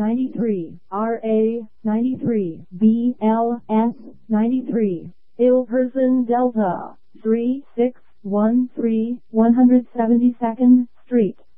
93, RA 93, BLS 93, Ilperson Delta 3613 172nd Street.